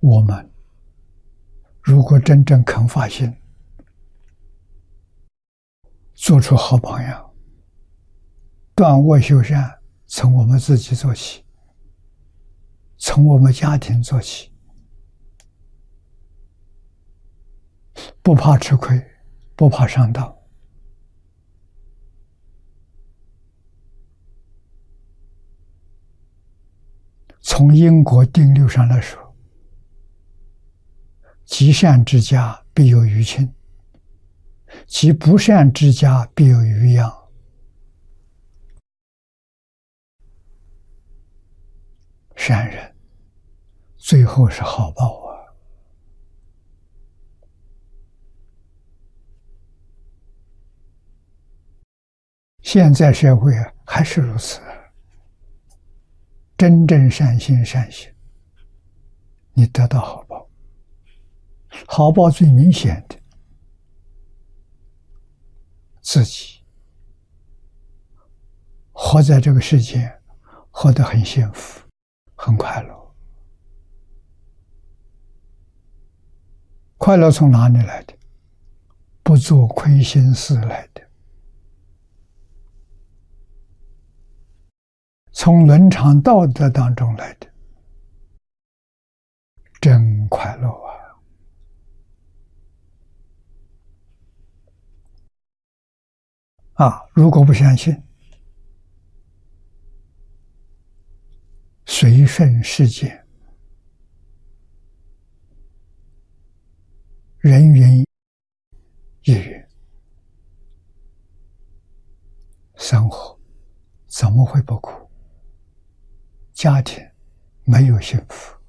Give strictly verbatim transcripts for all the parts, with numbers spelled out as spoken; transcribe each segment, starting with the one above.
我们如果真正肯发心，做出好榜样，断恶修善，从我们自己做起，从我们家庭做起，不怕吃亏，不怕上当。从因果定律上来说，积善之家必有余庆，积不善之家必有余殃。善人最后是好报啊！现在社会啊，还是如此。真正善心善行，你得到好报。好报最明显的，自己活在这个世界，活得很幸福，很快乐。快乐从哪里来的？不做亏心事来的。从伦常道德当中来的，真快乐啊！啊，如果不相信，随顺世界，人云亦云，生活怎么会不苦？家庭没有幸福，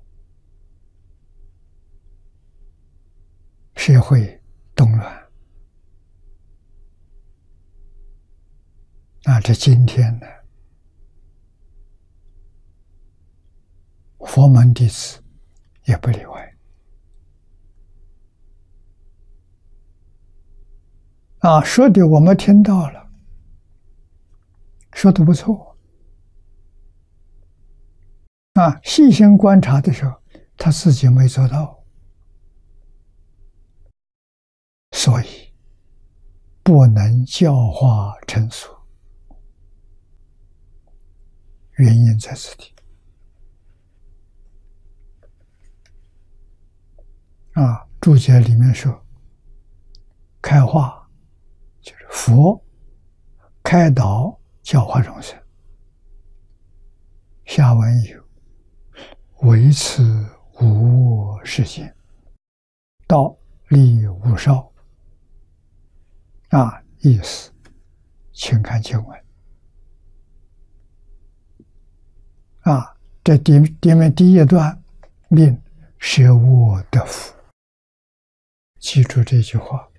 社会动乱。那这今天呢？佛门弟子也不例外。啊，说的我们听到了，说的不错。啊，细心观察的时候，他自己没做到，所以不能教化成俗。原因在此地。啊，注解里面说，开化就是佛开导教化众生。下文有唯此无我世间，道立无少。啊，意思，请看经文。啊，这第第面第一段，命舍我得福。记住这句话。